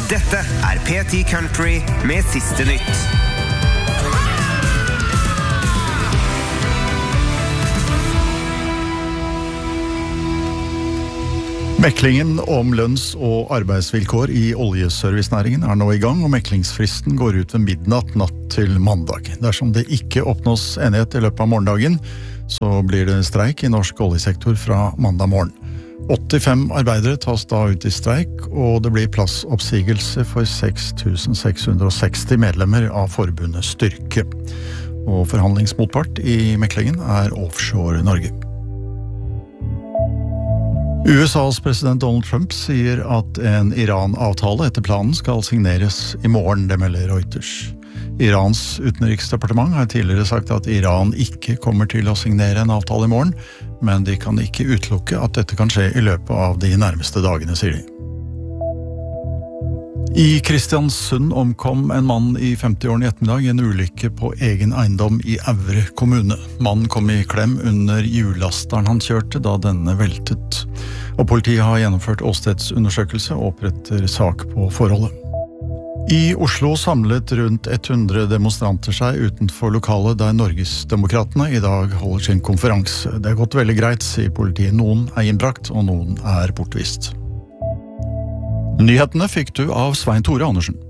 Dette P10 Country med siste nytt. Meklingen om lønns- og arbeidsvilkår i oljeservicenæringen nå i gang, og meklingsfristen går ut ved midnatt natt til mandag. Dersom det ikke oppnås enighet i løpet av morgendagen, så blir det streik i norsk oljesektor fra mandag morgen. 85 arbeidere tas da ut i streik, og det blir plassoppsigelse for 6.660 medlemmer av forbundet Styrke. Og forhandlingsmotpart i meklingen Offshore Norge. USAs president Donald Trump sier at en Iran-avtale etter planen skal signeres i morgen, det melder Reuters. Irans utenriksdepartement har tidligere sagt at Iran ikke kommer til å signere en avtale i morgen, men de kan ikke utelukke at dette kan skje i løpet av de nærmeste dagene, sier de. I Kristiansund omkom en mann i 50-årene i ettermiddag i en ulykke på egen eiendom i Aure kommune. Mannen kom i klem under hjullasteren han kjørte da denne veltet. Og politiet har gjennomført åstedsundersøkelse og oppretter sak på forholdet. I Oslo samlet rundt 100 demonstranter seg utenfor lokalet der Norgesdemokratene i dag holder sin konferanse. Det har gått veldig greit, sier politiet. Noen innbrakt, og noen bortvist. Nyhetene fikk du av Svein Tore Andersen.